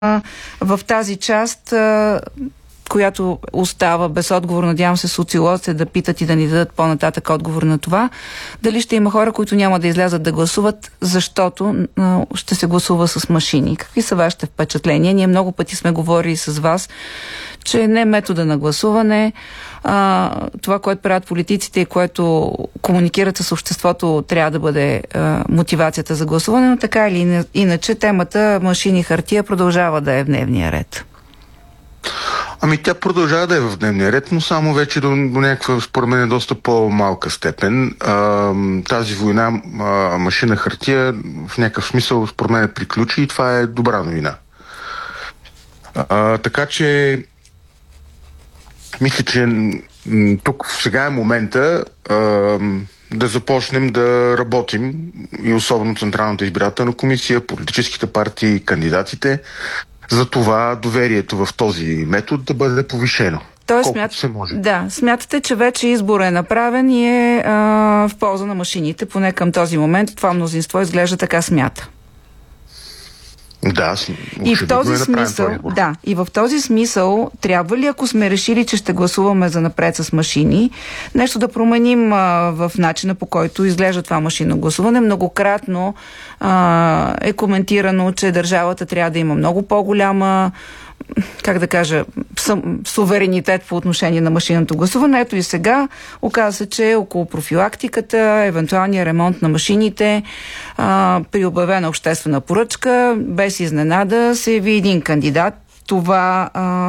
в тази част, която остава без отговор, надявам се социолозите да питат и да ни дадат по-нататък отговор на това, дали ще има хора, които няма да излязат да гласуват, защото ще се гласува с машини. Какви са вашите впечатления? Ние много пъти сме говорили с вас, че не метода на гласуване, това, което правят политиците и което комуникират с обществото, трябва да бъде мотивацията за гласуване, но така или иначе темата машини и хартия продължава да е в дневния ред. Ами тя продължава да е в дневния ред, но само вече до някаква, според мен, доста по-малка степен. Тази война, машина хартия, в някакъв смисъл, според мен, приключи и това е добра новина. Така че мисля, че тук сега е момента да започнем да работим и особено Централната избирателна комисия, политическите партии, кандидатите, за това доверието в този метод да бъде повишено. Колкото се може. Да, смятате, че вече изборът е направен и е в полза на машините, поне към този момент. Това мнозинство изглежда така смята. Да, и в този смисъл, и в този смисъл, трябва ли, ако сме решили, че ще гласуваме за напред с машини, нещо да променим в начина, по който изглежда това машинно гласуване? Многократно е коментирано, че държавата трябва да има много по-голяма, как да кажа, суверенитет по отношение на машинното гласуване. Ето и сега оказа се, че около профилактиката, евентуалния ремонт на машините, при обявена обществена поръчка, без изненада се яви един кандидат. Това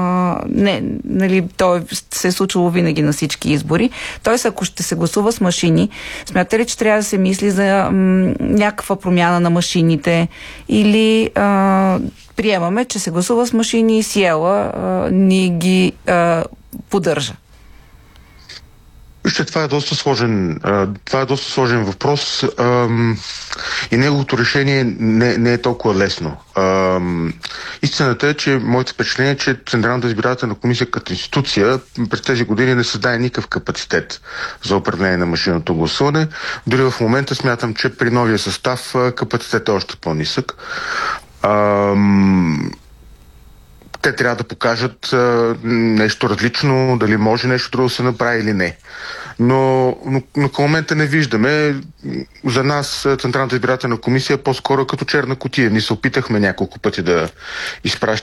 то се е случило винаги на всички избори. Тоест, ако ще се гласува с машини, смятате ли, че трябва да се мисли за някаква промяна на машините или приемаме, че се гласува с машини и Сиела ни ги поддържа? Вижте, това е доста сложен въпрос и неговото решение не е толкова лесно. Истината е, че моето впечатление е, че Централната избирателна комисия като институция през тези години не създаде никакъв капацитет за управление на машинното гласуване. Дори в момента смятам, че при новия състав капацитет е още по-нисък. Те трябва да покажат нещо различно, дали може нещо друго да се направи или не. Но към момента не виждаме. За нас Централната избирателна комисия е по-скоро като черна кутия. Ние се опитахме няколко пъти да изпращаме